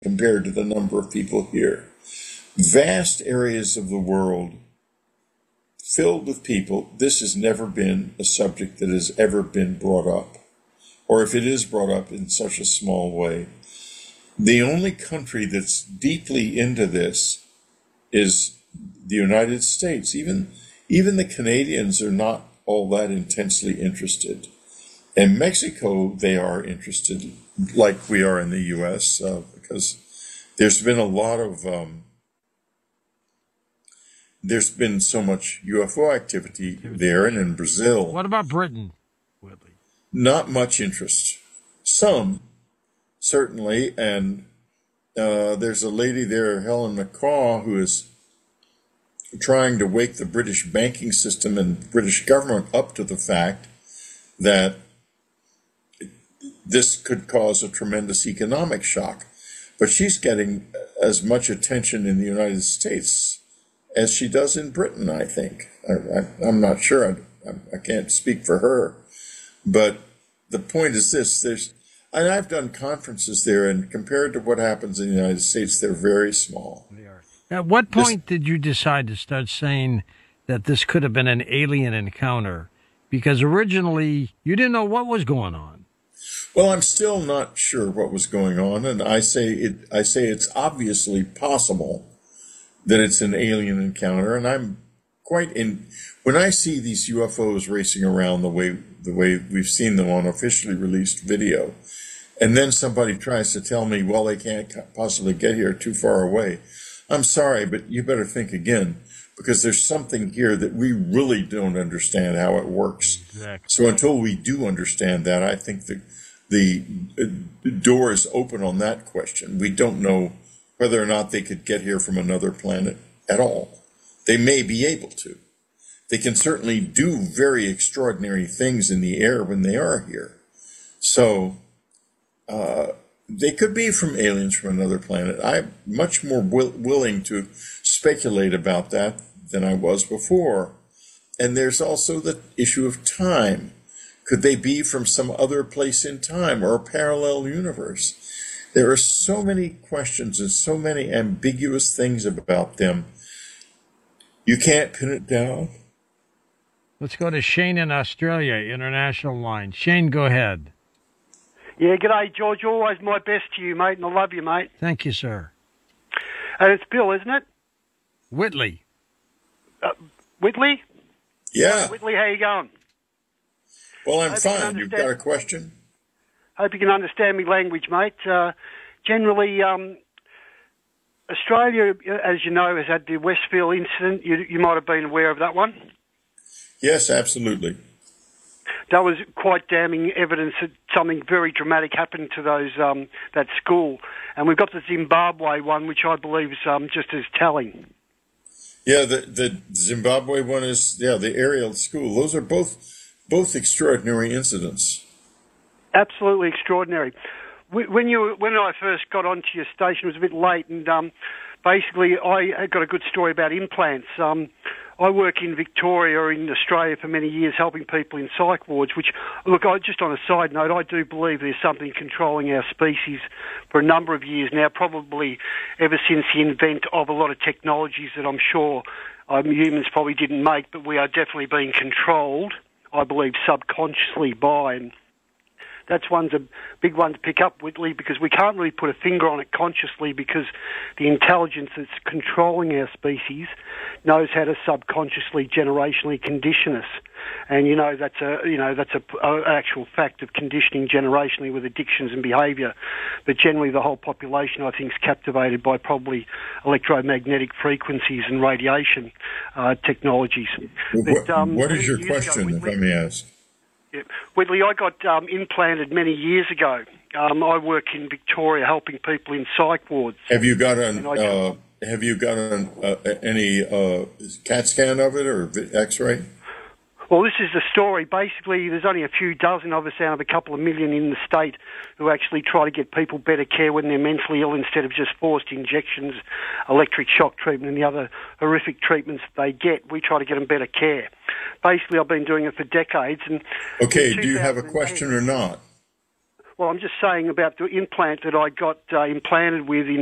compared to the number of people here. Vast areas of the world filled with people. This has never been a subject that has ever been brought up, or if it is brought up in such a small way. The only country that's deeply into this is the United States. Even the Canadians are not all that intensely interested. In Mexico, they are interested, like we are in the U.S., because there's been a lot of, there's been so much UFO activity there and in Brazil. What about Britain, Whitley? Not much interest. Some, certainly, and there's a lady there, Helen McCaw, who is trying to wake the British banking system and British government up to the fact that this could cause a tremendous economic shock. But she's getting as much attention in the United States as she does in Britain, I think. I'm not sure. I can't speak for her. But the point is this. And I've done conferences there, and compared to what happens in the United States, they're very small. They are. At what point did you decide to start saying that this could have been an alien encounter? Because originally, you didn't know what was going on. Well, I'm still not sure what was going on, and I say it's obviously possible that it's an alien encounter, and I'm quite in. When I see these UFOs racing around the way we've seen them on officially released video, and then somebody tries to tell me, well, they can't possibly get here too far away. I'm sorry, but you better think again, because there's something here that we really don't understand how it works. Exactly. So until we do understand that, I think that the door is open on that question. We don't know whether or not they could get here from another planet at all. They may be able to. They can certainly do very extraordinary things in the air when they are here. So they could be from aliens from another planet. I'm much more willing to speculate about that than I was before. And there's also the issue of time. Could they be from some other place in time or a parallel universe? There are so many questions and so many ambiguous things about them. You can't pin it down. Let's go to Shane in Australia, international line. Shane, go ahead. Yeah, g'day, George. Always my best to you, mate, and I love you, mate. Thank you, sir. And it's Bill, isn't it? Whitley. Whitley? Yeah. Whitley, how you going? Well, I'm fine. You've got a question? Hope you can understand me language, mate. Generally, Australia, as you know, has had the Westfield incident. You might have been aware of that one. Yes, absolutely. That was quite damning evidence that something very dramatic happened to those that school. And we've got the Zimbabwe one, which I believe is just as telling. Yeah, the Zimbabwe one is, the Ariel school. Those are both extraordinary incidents. Absolutely extraordinary. When I first got onto your station, it was a bit late, and basically I got a good story about implants. I work in Victoria, in Australia, for many years, helping people in psych wards, which, look, just on a side note, I do believe there's something controlling our species for a number of years now, probably ever since the invent of a lot of technologies that I'm sure humans probably didn't make, but we are definitely being controlled, I believe, subconsciously by. And that's a big one to pick up, Whitley, because we can't really put a finger on it consciously, because the intelligence that's controlling our species knows how to subconsciously, generationally condition us. And that's a actual fact of conditioning generationally with addictions and behaviour. But generally, the whole population, I think, is captivated by probably electromagnetic frequencies and radiation technologies. What is your question, if I may ask? Yeah. Whitley, I got implanted many years ago. I work in Victoria helping people in psych wards. Have you got any CAT scan of it or X-ray? Well, this is the story. Basically, there's only a few dozen of us out of a couple of million in the state who actually try to get people better care when they're mentally ill, instead of just forced injections, electric shock treatment and the other horrific treatments that they get. We try to get them better care. Basically, I've been doing it for decades. And okay, do you have a question or not? Well, I'm just saying about the implant that I got implanted with in